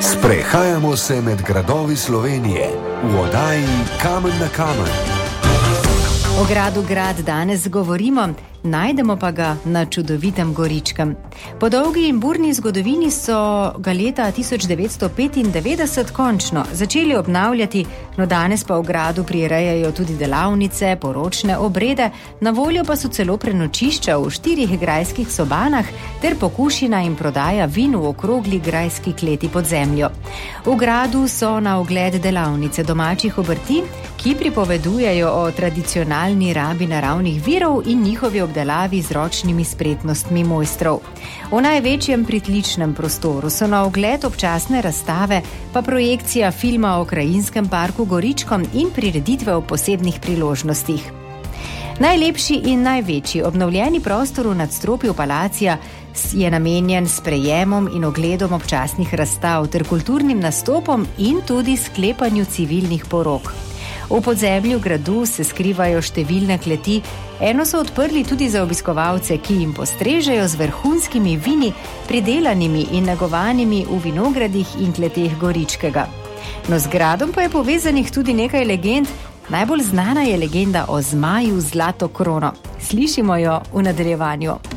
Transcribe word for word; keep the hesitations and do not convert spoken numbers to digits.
Sprehajamo se med gradovi Slovenije v oddaji Kamen na kamen. O gradu Grad danes govorimo, najdemo pa ga na čudovitem Goričkem. Po dolgi in burni zgodovini so ga leta tisoč devetsto petindevetdeset končno začeli obnavljati, no danes pa v gradu prirejajo tudi delavnice, poročne obrede, na voljo pa so celo prenočišča v štirih grajskih sobanah ter pokušina in prodaja vin v okrogli grajski kleti pod zemljo. V gradu so na ogled delavnice domačih obrti, ki pripovedujejo o tradicionalni rabi naravnih virov in njihovi obdelavi z ročnimi spretnostmi mojstrov. V največjem pritličnem prostoru so na ogled občasne razstave, pa projekcija filma o krajinskem parku Goričkom in prireditve o posebnih priložnostih. Najlepši in največji obnovljeni prostor v nadstropju Palacija je namenjen sprejemom in ogledom občasnih razstav ter kulturnim nastopom in tudi sklepanju civilnih porok. V podzemlju gradu se skrivajo številne kleti, eno so odprli tudi za obiskovalce, ki jim postrežejo z vrhunskimi vini, pridelanimi in negovanimi v vinogradih in kleteh Goričkega. No, z gradom pa je povezanih tudi nekaj legend, najbolj znana je legenda o zmaju z zlato krono. Slišimo jo v nadaljevanju.